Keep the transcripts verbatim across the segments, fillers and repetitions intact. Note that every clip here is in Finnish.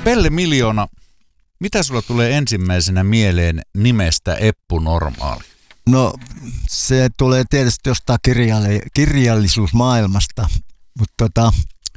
Pelle Miljoona, mitä sulla tulee ensimmäisenä mieleen nimestä Eppu Normaali? No se tulee tietysti jostain kirjalli- kirjallisuusmaailmasta, mutta tota,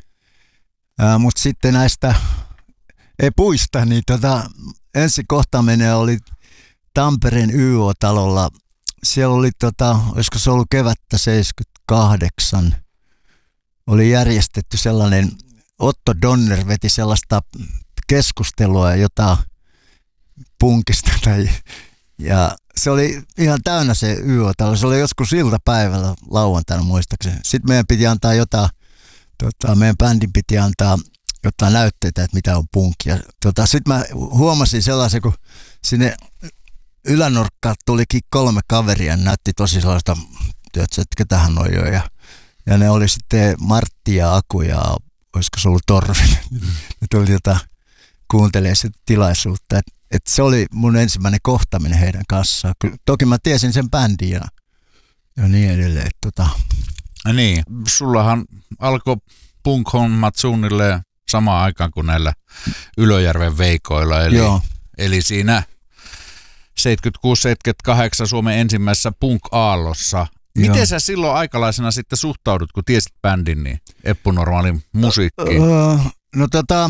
mut sitten näistä epuista, niin tota, ensi kohtaaminen oli Tampereen Y O-talolla. Siellä oli, tota, olisiko se ollut kevättä seitsemänkymmentäkahdeksan, oli järjestetty sellainen, Otto Donner veti sellaista keskustelua jota punkista. Tai, ja se oli ihan täynnä se Y O-talo. Se oli joskus iltapäivällä lauantaina muistaakseni. Sitten meidän piti antaa jotain, tota, meidän bändin piti antaa jotain näytteitä, että mitä on punkki. Tota, sitten mä huomasin sellaisen, kun sinne ylänurkkaan tulikin kolme kaveria, näytti tosi sellaista, että ketähän on jo. Ja, ja ne oli sitten Martti ja Aku ja olisiko se ollut Torvi. Ne tuli jotain kuuntelemaan sitä tilaisuutta. Et, et se oli mun ensimmäinen kohtaaminen heidän kanssaan. Toki mä tiesin sen bändin ja, ja niin edelleen. Tota. Niin, sullahan alkoi punk-hommat suunnilleen samaan aikaan kuin näillä Ylöjärven Veikoilla. Eli, eli siinä seitsemänkymmentäkuusi seitsemänkymmentäkahdeksan Suomen ensimmäisessä punk-aallossa. Miten Joo. sä silloin aikalaisena sitten suhtaudut, kun tiesit bändin, niin Eppu Normaalin musiikkiin? Öö, no tota,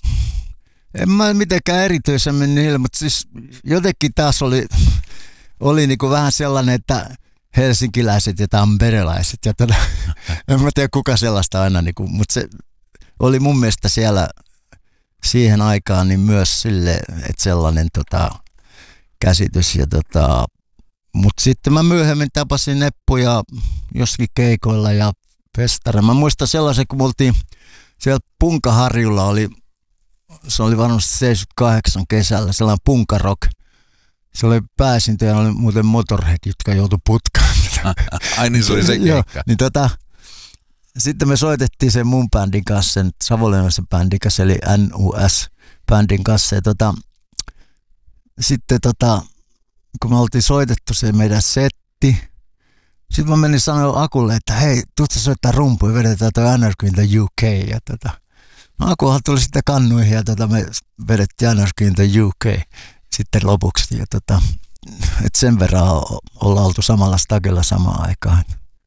en mä mitenkään erityisemmin niille, mutta siis jotenkin taas oli, oli niinku vähän sellainen, että helsinkiläiset ja tamperelaiset, ja tota, en mä tiedä kuka sellaista aina, niinku, mutta se oli mun mielestä siellä siihen aikaan niin myös sille, että sellainen tota, käsitys ja tota, mutta sitten mä myöhemmin tapasin Eppuja jossakin keikoilla ja festara. Mä muistan sellaisen, kun me oltiin siellä Punkaharjulla, oli, se oli varmasti seitsemänkymmentäkahdeksan kesällä, sellainen punkarock. Se oli pääsintöjä, oli muuten Motorhead, jotka joutui putkaan. Ai niin, se oli se keikka. Joo, niin tota, sitten me soitettiin sen mun bändin kanssa, sen savonlinnalaisen bändin kanssa, eli N U S-bändin kanssa. Ja tota, sitten tota, kun me oltiin soitettu se meidän setti, sitten mä menin sanoa Akulle, että hei, tuut sä soittaa rumpuja, vedetään toi Anarchy in the U K. Ja tota, no Akuhan tuli sitten kannuihin ja tota, me vedettiin Anarchy in the U K sitten lopuksi. Ja tota, et sen verran ollaan oltu samalla stagella samaan aikaan.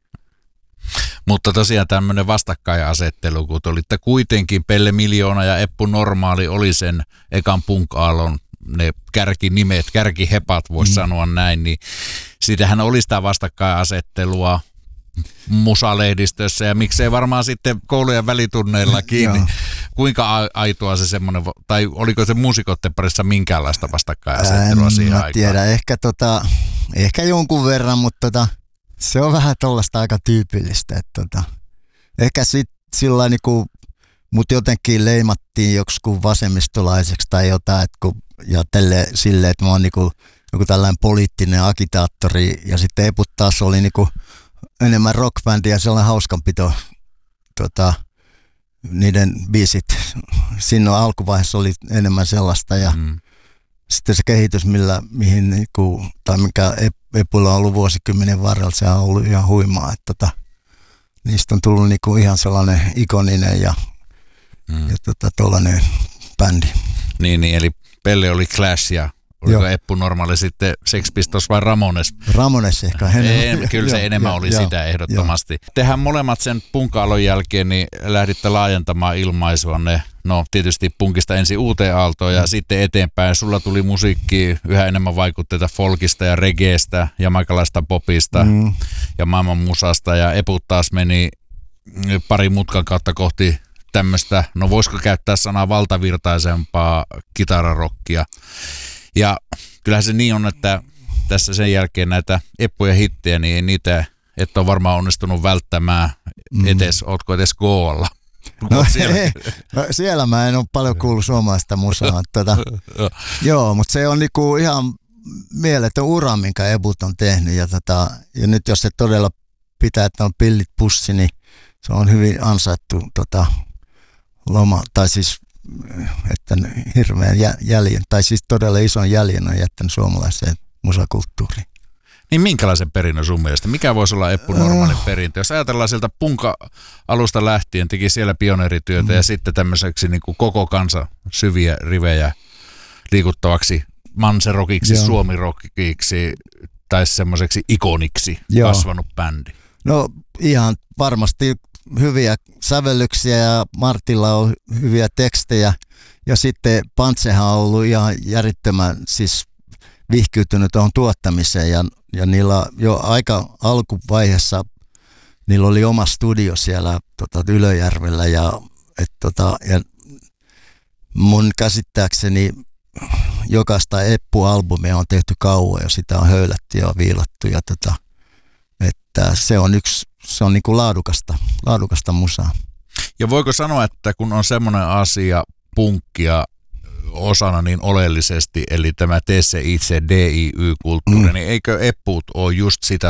Mutta tosiaan tämmöinen vastakkainasettelu, kun olitte kuitenkin Pelle Miljoona ja Eppu Normaali oli sen ekan punk-aallon ne kärkinimet, kärkihepat voisi mm. sanoa näin, niin siitähän oli sitä vastakkainasettelua musalehdistössä ja miksei varmaan sitten koulujen välitunneillakin. Niin kuinka aitoa se semmoinen, tai oliko se muusikoiden parissa minkäänlaista vastakkainasettelua en siihen mä aikaan? Tiedä, ehkä, tota, ehkä jonkun verran, mutta tota, se on vähän tollaista aika tyypillistä. Että tota, ehkä sitten sillä niinku, mut jotenkin leimattiin joksikin vasemmistolaiseksi tai jotain, että kun ja tälle silleen, että mä oon niinku, joku tällainen poliittinen agitaattori ja sitten Eput taas oli niinku enemmän rockbändi ja sellainen hauskanpito tota, niiden biisit. Siinä alkuvaiheessa oli enemmän sellaista ja mm. sitten se kehitys, millä, mihin niinku, tai mikä Epulla on ollut vuosikymmenen varrella, se on ollut ihan huimaa. Että tota, niistä on tullut niinku ihan sellainen ikoninen ja, mm. ja tota, tollainen bändi. Niin, niin, eli Pelle oli Clash ja oliko Joo. Eppu Normaali sitten Sex Pistols vai Ramones? Ramones ehkä enemmän. En, kyllä se jo, enemmän jo, oli jo, sitä ehdottomasti. Jo. Tehän molemmat sen punk-aallon jälkeen niin lähditte laajentamaan ilmaisuanne. No tietysti punkista ensin uuteen aaltoon ja mm. sitten eteenpäin. Sulla tuli musiikki yhä enemmän vaikutteita folkista ja reggaestä, jamaikalaista popista mm. ja maailman musasta. Ja Eput taas meni pari mutkan kautta kohti tämmöistä, no voisiko käyttää sanaa valtavirtaisempaa kitararokkia. Ja kyllähän se niin on, että tässä sen jälkeen näitä Eppujen hittejä, niin ei niitä, et ole varmaan onnistunut välttämään edes, mm. ootko edes Goolla? No, siellä? no siellä mä en ole paljon kuullut suomalaista musaa. Tuota, joo, mutta se on niinku ihan mieletön ura, minkä Eput on tehnyt. Ja, tota, ja nyt jos se todella pitää, että on pillit pussi, niin se on hyvin ansaittu tota, loma, tai siis että hirveän jäljen, tai siis todella ison jäljen on jättänyt suomalaiseen musakulttuuriin. Niin minkälaisen perinnön sun mielestä? Mikä voisi olla Eppu normaalin perintö? Jos ajatellaan sieltä punka-alusta lähtien, teki siellä pioneerityötä mm. ja sitten tämmöiseksi niin kuin koko kansa syviä rivejä liikuttavaksi manserokiksi, suomirokiksi tai semmoiseksi ikoniksi Joo. kasvanut bändi. No ihan varmasti hyviä sävellyksiä ja Martilla on hyviä tekstejä ja sitten Pantsehan on ollut ihan järjettömän siis vihkyytynyt tuohon tuottamiseen ja, ja niillä jo aika alkuvaiheessa niillä oli oma studio siellä tota, Ylöjärvellä ja, et, tota, ja mun käsittääkseni jokaista Eppu-albumia on tehty kauan ja sitä on höylätty ja viilattu ja tota, että se on yksi, se on niinku laadukasta, laadukasta musaa. Ja voiko sanoa, että kun on semmoinen asia punkkia osana niin oleellisesti, eli tämä tee se itse D I Y-kulttuuri, mm. niin eikö Eppuut ole just sitä